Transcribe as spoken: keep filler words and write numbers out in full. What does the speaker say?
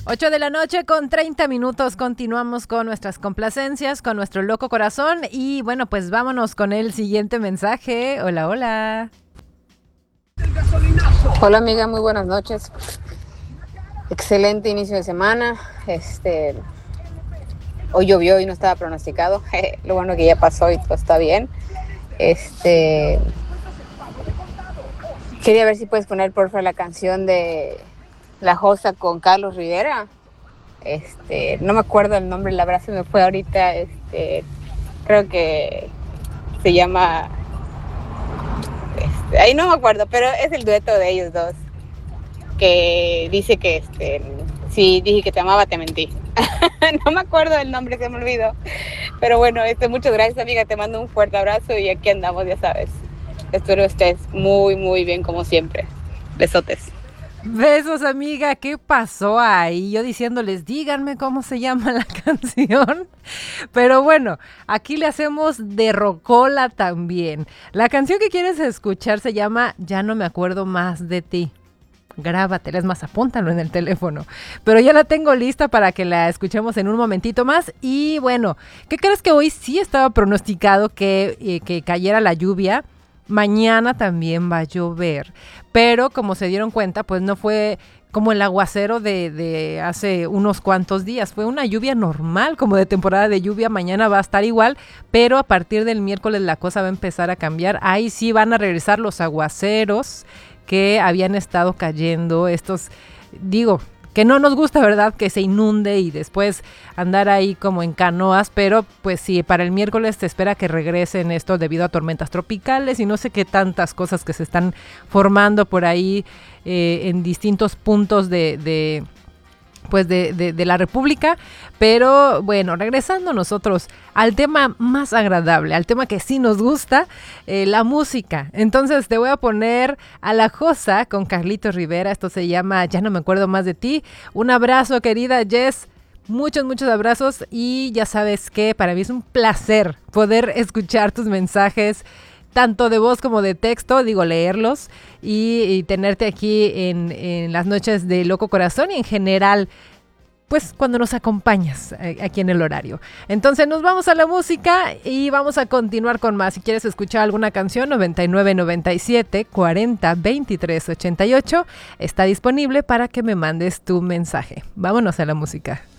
ocho de la noche con treinta minutos, continuamos con nuestras complacencias, con nuestro loco corazón y bueno, pues vámonos con el siguiente mensaje. Hola, hola. Hola amiga, muy buenas noches. Excelente inicio de semana. Este, hoy llovió y no estaba pronosticado. Lo bueno que ya pasó y todo está bien. Este, quería ver si puedes poner por favor la canción de La Josa con Carlos Rivera. Este, no me acuerdo el nombre, la verdad se me fue ahorita. Este, creo que se llama, este, ahí no me acuerdo, pero es el dueto de ellos dos que dice que este, si dije que te amaba, te mentí. No me acuerdo del nombre, se me olvidó. Pero bueno, este, muchas gracias amiga, te mando un fuerte abrazo y aquí andamos, ya sabes. Espero estés muy, muy bien como siempre. Besotes. Besos, amiga. ¿Qué pasó ahí? Yo diciéndoles, díganme cómo se llama la canción. Pero bueno, aquí le hacemos de rocola también. La canción que quieres escuchar se llama Ya no me acuerdo más de ti. Grábatela, es más, apúntalo en el teléfono. Pero ya la tengo lista para que la escuchemos en un momentito más. Y bueno, ¿qué crees que hoy sí estaba pronosticado que, eh, que cayera la lluvia? Mañana también va a llover, pero como se dieron cuenta, pues no fue como el aguacero de, de hace unos cuantos días, fue una lluvia normal, como de temporada de lluvia. Mañana va a estar igual, pero a partir del miércoles la cosa va a empezar a cambiar. Ahí sí van a regresar los aguaceros que habían estado cayendo, estos, digo, que no nos gusta, ¿verdad? Que se inunde y después andar ahí como en canoas, pero pues sí, para el miércoles se espera que regresen esto debido a tormentas tropicales y no sé qué tantas cosas que se están formando por ahí eh, en distintos puntos de... de pues de, de, de la República, pero bueno, regresando nosotros al tema más agradable, al tema que sí nos gusta, eh, la música. Entonces te voy a poner a La Josa con Carlitos Rivera, esto se llama Ya no me acuerdo más de ti. Un abrazo, querida Jess, muchos, muchos abrazos y ya sabes que para mí es un placer poder escuchar tus mensajes, tanto de voz como de texto, digo, leerlos y, y tenerte aquí en, en las noches de Loco Corazón y en general, pues cuando nos acompañas aquí en el horario. Entonces nos vamos a la música y vamos a continuar con más. Si quieres escuchar alguna canción, noventa y nueve noventa y siete cuarenta veintitrés ochenta y ocho está disponible para que me mandes tu mensaje. Vámonos a la música.